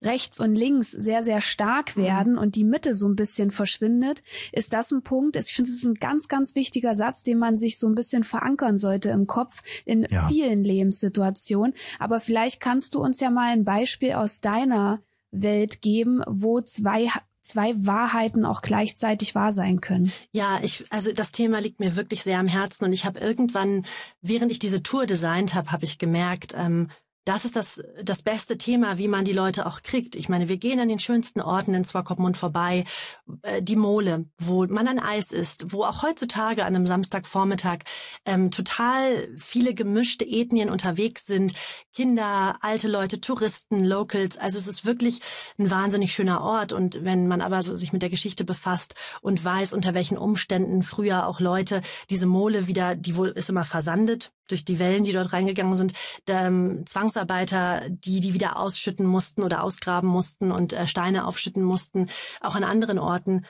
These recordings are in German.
rechts und links sehr, sehr stark werden und die Mitte so ein bisschen verschwindet, ist das ein Punkt. Ich finde, es ist ein ganz, ganz wichtiger Satz, den man sich so ein bisschen verankern sollte im Kopf in vielen Lebenssituationen. Aber vielleicht kannst du uns ja mal ein Beispiel aus deiner Welt geben, wo zwei Wahrheiten auch gleichzeitig wahr sein können. Ja, also das Thema liegt mir wirklich sehr am Herzen und ich habe irgendwann, während ich diese Tour designt habe, habe ich gemerkt, das ist das beste Thema, wie man die Leute auch kriegt. Ich meine, wir gehen an den schönsten Orten in Swakopmund vorbei, die Mole, wo man an Eis isst, wo auch heutzutage an einem Samstagvormittag total viele gemischte Ethnien unterwegs sind. Kinder, alte Leute, Touristen, Locals. Also es ist wirklich ein wahnsinnig schöner Ort. Und wenn man aber so sich mit der Geschichte befasst und weiß, unter welchen Umständen früher auch Leute diese Mole wieder, die wohl ist immer versandet, durch die Wellen, die dort reingegangen sind, Zwangsarbeiter, die wieder ausschütten mussten oder ausgraben mussten und Steine aufschütten mussten, auch an anderen Orten,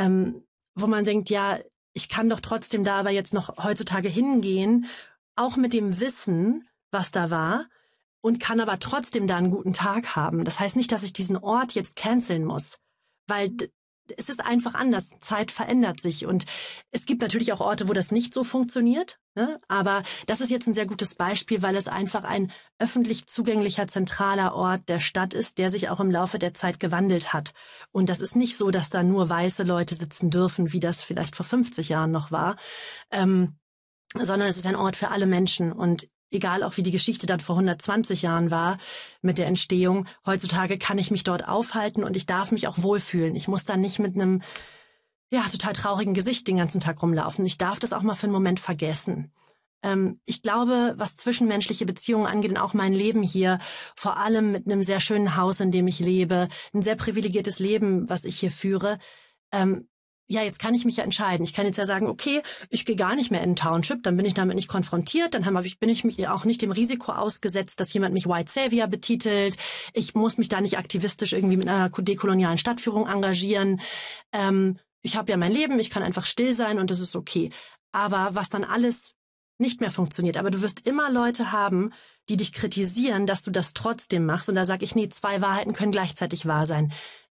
wo man denkt, ja, ich kann doch trotzdem da aber jetzt noch heutzutage hingehen, auch mit dem Wissen, was da war, und kann aber trotzdem da einen guten Tag haben. Das heißt nicht, dass ich diesen Ort jetzt canceln muss, weil es ist einfach anders. Zeit verändert sich und es gibt natürlich auch Orte, wo das nicht so funktioniert, ne? Aber das ist jetzt ein sehr gutes Beispiel, weil es einfach ein öffentlich zugänglicher, zentraler Ort der Stadt ist, der sich auch im Laufe der Zeit gewandelt hat. Und das ist nicht so, dass da nur weiße Leute sitzen dürfen, wie das vielleicht vor 50 Jahren noch war, sondern es ist ein Ort für alle Menschen und egal auch wie die Geschichte dann vor 120 Jahren war mit der Entstehung, heutzutage kann ich mich dort aufhalten und ich darf mich auch wohlfühlen. Ich muss dann nicht mit einem total traurigen Gesicht den ganzen Tag rumlaufen. Ich darf das auch mal für einen Moment vergessen. Ich glaube, was zwischenmenschliche Beziehungen angeht und auch mein Leben hier, vor allem mit einem sehr schönen Haus, in dem ich lebe, ein sehr privilegiertes Leben, was ich hier führe, jetzt kann ich mich ja entscheiden. Ich kann jetzt ja sagen, okay, ich gehe gar nicht mehr in den Township, dann bin ich damit nicht konfrontiert, dann bin ich mich auch nicht dem Risiko ausgesetzt, dass jemand mich White Savior betitelt. Ich muss mich da nicht aktivistisch irgendwie mit einer dekolonialen Stadtführung engagieren. Ich habe ja mein Leben, ich kann einfach still sein und das ist okay. Aber was dann alles nicht mehr funktioniert, aber du wirst immer Leute haben, die dich kritisieren, dass du das trotzdem machst und da sage ich, nee, 2 Wahrheiten können gleichzeitig wahr sein.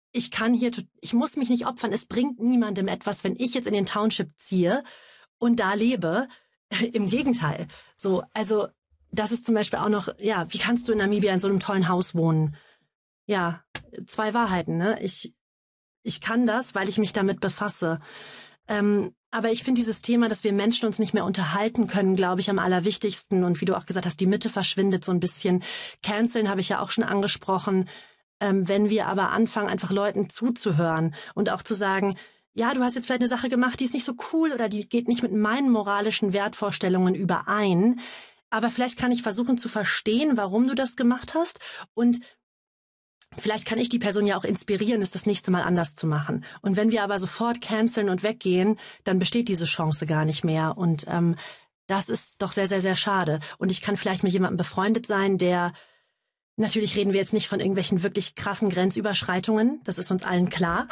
Ich muss mich nicht opfern. Es bringt niemandem etwas, wenn ich jetzt in den Township ziehe und da lebe. Im Gegenteil. So, also, das ist zum Beispiel auch noch, wie kannst du in Namibia in so einem tollen Haus wohnen? Ja, 2 Wahrheiten, ne? Ich kann das, weil ich mich damit befasse. Aber ich finde dieses Thema, dass wir Menschen uns nicht mehr unterhalten können, glaube ich, am allerwichtigsten. Und wie du auch gesagt hast, die Mitte verschwindet so ein bisschen. Canceln habe ich ja auch schon angesprochen. Wenn wir aber anfangen, einfach Leuten zuzuhören und auch zu sagen, ja, du hast jetzt vielleicht eine Sache gemacht, die ist nicht so cool oder die geht nicht mit meinen moralischen Wertvorstellungen überein, aber vielleicht kann ich versuchen zu verstehen, warum du das gemacht hast und vielleicht kann ich die Person ja auch inspirieren, es das nächste Mal anders zu machen. Und wenn wir aber sofort canceln und weggehen, dann besteht diese Chance gar nicht mehr und das ist doch sehr, sehr, sehr schade. Und ich kann vielleicht mit jemandem befreundet sein, der natürlich reden wir jetzt nicht von irgendwelchen wirklich krassen Grenzüberschreitungen, das ist uns allen klar,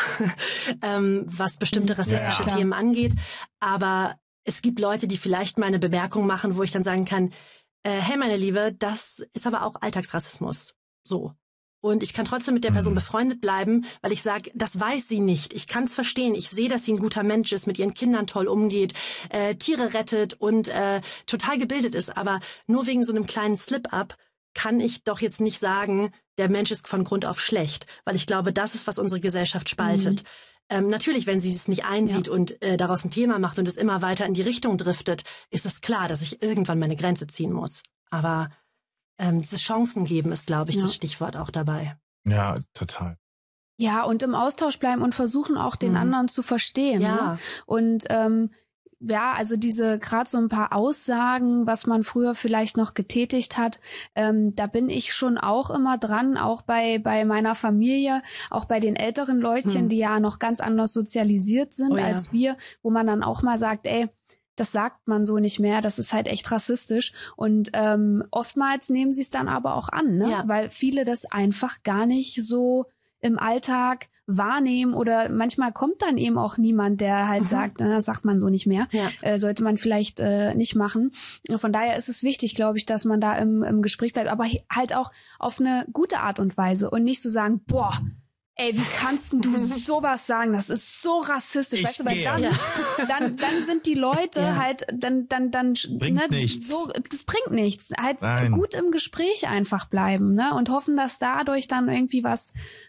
was bestimmte rassistische Themen angeht. Aber es gibt Leute, die vielleicht mal eine Bemerkung machen, wo ich dann sagen kann, hey meine Liebe, das ist aber auch Alltagsrassismus. So. Und ich kann trotzdem mit der Person befreundet bleiben, weil ich sage, das weiß sie nicht. Ich kann es verstehen. Ich sehe, dass sie ein guter Mensch ist, mit ihren Kindern toll umgeht, Tiere rettet und total gebildet ist. Aber nur wegen so einem kleinen Slip-up kann ich doch jetzt nicht sagen, der Mensch ist von Grund auf schlecht, weil ich glaube, das ist, was unsere Gesellschaft spaltet. Natürlich, wenn sie es nicht einsieht und daraus ein Thema macht und es immer weiter in die Richtung driftet, ist es klar, dass ich irgendwann meine Grenze ziehen muss. Aber dieses Chancen geben ist, glaube ich, das Stichwort auch dabei. Ja, total. Ja, und im Austausch bleiben und versuchen auch den anderen zu verstehen. Ja. Ne? Und also diese gerade so ein paar Aussagen, was man früher vielleicht noch getätigt hat, da bin ich schon auch immer dran, auch bei meiner Familie, auch bei den älteren Leutchen, die ja noch ganz anders sozialisiert sind als wir, wo man dann auch mal sagt, ey, das sagt man so nicht mehr, das ist halt echt rassistisch und oftmals nehmen sie es dann aber auch an, ne? Ja. Weil viele das einfach gar nicht so im Alltag wahrnehmen oder manchmal kommt dann eben auch niemand, der halt sagt, sagt man so nicht mehr, sollte man vielleicht nicht machen. Von daher ist es wichtig, glaube ich, dass man da im Gespräch bleibt, aber halt auch auf eine gute Art und Weise und nicht so sagen, boah, ey, wie kannst denn du sowas sagen? Das ist so rassistisch. Weißt du, weil dann sind die Leute halt, dann bringt nichts. So, das bringt nichts. Halt Nein. gut im Gespräch einfach bleiben, ne? Und hoffen, dass dadurch dann irgendwie was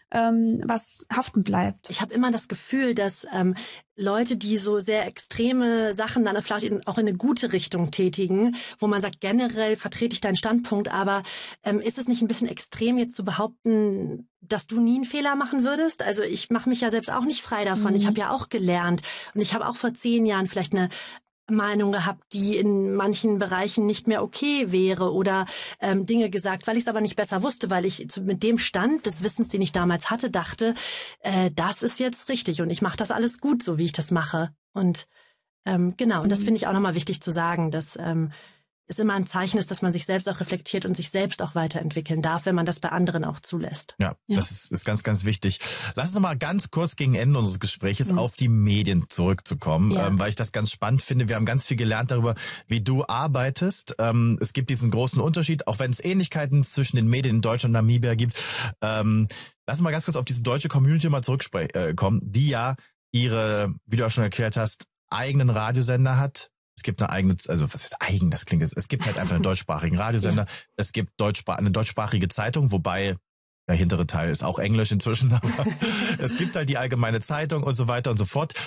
haften bleibt. Ich habe immer das Gefühl, dass Leute, die so sehr extreme Sachen dann vielleicht auch in eine gute Richtung tätigen, wo man sagt, generell vertrete ich deinen Standpunkt, aber ist es nicht ein bisschen extrem jetzt zu behaupten, dass du nie einen Fehler machen würdest? Also ich mache mich ja selbst auch nicht frei davon. Ich habe ja auch gelernt und ich habe auch vor 10 Jahren vielleicht eine Meinung gehabt, die in manchen Bereichen nicht mehr okay wäre oder Dinge gesagt, weil ich es aber nicht besser wusste, weil ich mit dem Stand des Wissens, den ich damals hatte, dachte, das ist jetzt richtig und ich mache das alles gut, so wie ich das mache. Und genau, und das finde ich auch nochmal wichtig zu sagen, dass es immer ein Zeichen ist, dass man sich selbst auch reflektiert und sich selbst auch weiterentwickeln darf, wenn man das bei anderen auch zulässt. Ja. Das ist ganz, ganz wichtig. Lass uns noch mal ganz kurz gegen Ende unseres Gespräches auf die Medien zurückzukommen, weil ich das ganz spannend finde. Wir haben ganz viel gelernt darüber, wie du arbeitest. Es gibt diesen großen Unterschied, auch wenn es Ähnlichkeiten zwischen den Medien in Deutschland und Namibia gibt. Lass uns mal ganz kurz auf diese deutsche Community mal zurückkommen, die ja ihre, wie du auch schon erklärt hast, eigenen Radiosender hat. Es gibt eine eigene, also was ist eigen, das klingt jetzt, es gibt halt einfach einen deutschsprachigen Radiosender, es gibt eine deutschsprachige Zeitung, wobei der hintere Teil ist auch Englisch inzwischen, aber es gibt halt die Allgemeine Zeitung und so weiter und so fort.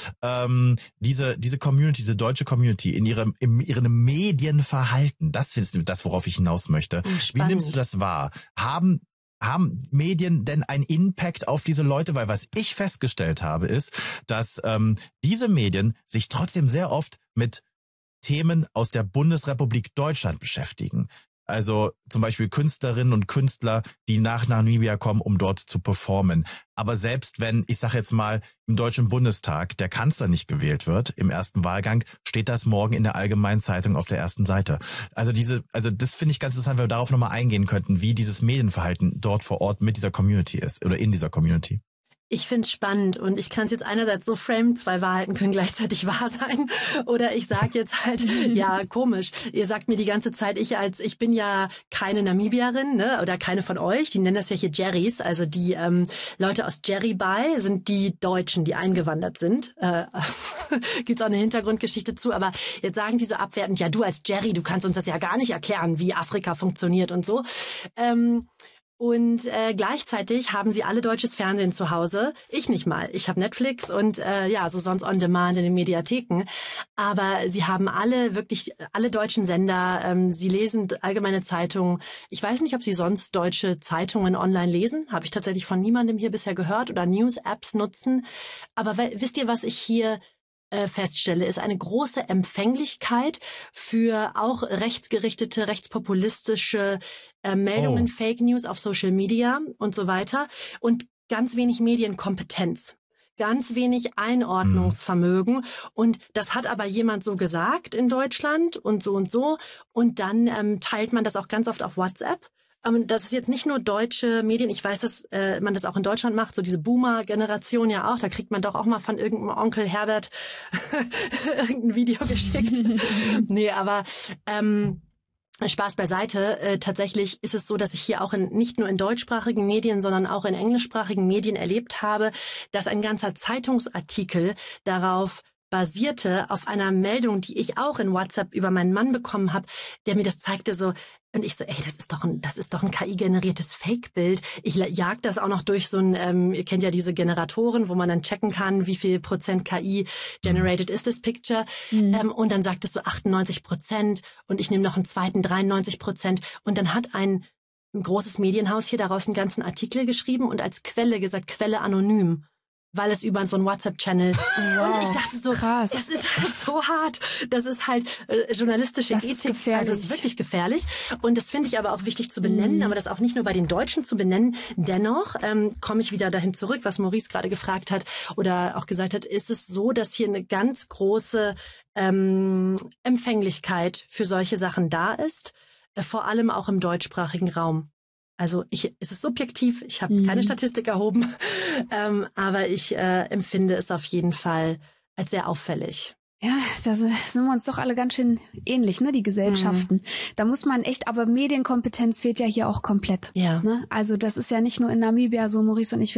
Diese Community, diese deutsche Community in ihrem Medienverhalten, das findest du das, worauf ich hinaus möchte. Spannend. Wie nimmst du das wahr? Haben Medien denn einen Impact auf diese Leute? Weil was ich festgestellt habe, ist, dass diese Medien sich trotzdem sehr oft mit Themen aus der Bundesrepublik Deutschland beschäftigen. Also zum Beispiel Künstlerinnen und Künstler, die nach Namibia kommen, um dort zu performen. Aber selbst wenn, ich sage jetzt mal, im Deutschen Bundestag der Kanzler nicht gewählt wird im ersten Wahlgang, steht das morgen in der Allgemeinen Zeitung auf der ersten Seite. Also das finde ich ganz interessant, wenn wir darauf nochmal eingehen könnten, wie dieses Medienverhalten dort vor Ort mit dieser Community ist oder in dieser Community. Ich finde es spannend und ich kann es jetzt einerseits so framen, 2 Wahrheiten können gleichzeitig wahr sein oder ich sage jetzt halt, ja, komisch, ihr sagt mir die ganze Zeit, ich bin ja keine Namibierin, ne, oder keine von euch, die nennen das ja hier Jerrys, also die Leute aus Jerry-Bay sind die Deutschen, die eingewandert sind. Gibt's auch eine Hintergrundgeschichte zu, aber jetzt sagen die so abwertend, ja, du als Jerry, du kannst uns das ja gar nicht erklären, wie Afrika funktioniert und so. Und gleichzeitig haben sie alle deutsches Fernsehen zu Hause. Ich nicht mal. Ich habe Netflix und so sonst on demand in den Mediatheken. Aber sie haben wirklich alle deutschen Sender. Sie lesen Allgemeine Zeitungen. Ich weiß nicht, ob sie sonst deutsche Zeitungen online lesen. Habe ich tatsächlich von niemandem hier bisher gehört oder News-Apps nutzen. Aber wisst ihr, was ich hier feststelle, ist eine große Empfänglichkeit für auch rechtsgerichtete, rechtspopulistische Meldungen, Fake News auf Social Media und so weiter und ganz wenig Medienkompetenz. Ganz wenig Einordnungsvermögen und das hat aber jemand so gesagt in Deutschland und so und dann teilt man das auch ganz oft auf WhatsApp. Das ist jetzt nicht nur deutsche Medien. Ich weiß, dass man das auch in Deutschland macht, so diese Boomer-Generation ja auch. Da kriegt man doch auch mal von irgendeinem Onkel Herbert irgendein Video geschickt. Nee, aber Spaß beiseite. Tatsächlich ist es so, dass ich hier auch nicht nur in deutschsprachigen Medien, sondern auch in englischsprachigen Medien erlebt habe, dass ein ganzer Zeitungsartikel darauf basierte auf einer Meldung, die ich auch in WhatsApp über meinen Mann bekommen habe, der mir das zeigte so. Und ich so, das ist doch ein KI-generiertes Fake-Bild. Ich jag das auch noch durch so ein, ihr kennt ja diese Generatoren, wo man dann checken kann, wie viel Prozent KI-generated ist das Picture. Und dann sagt es so 98% und ich nehme noch einen zweiten 93%. Und dann hat ein großes Medienhaus hier daraus einen ganzen Artikel geschrieben und als Quelle gesagt, Quelle anonym. Weil es über so einen WhatsApp-Channel. Wow, und ich dachte so, krass. Das ist halt so hart. Das ist halt journalistische Ethik. Ist gefährlich. Also es ist wirklich gefährlich. Und das finde ich aber auch wichtig zu benennen, aber das auch nicht nur bei den Deutschen zu benennen. Dennoch komme ich wieder dahin zurück, was Maurice gerade gefragt hat oder auch gesagt hat, ist es so, dass hier eine ganz große Empfänglichkeit für solche Sachen da ist, vor allem auch im deutschsprachigen Raum. Also es ist subjektiv, ich habe keine Statistik erhoben, aber ich empfinde es auf jeden Fall als sehr auffällig. Ja, da sind wir uns doch alle ganz schön ähnlich, ne, die Gesellschaften. Da muss man echt, aber Medienkompetenz fehlt ja hier auch komplett. Ja. Ne? Also das ist ja nicht nur in Namibia so, Maurice und ich,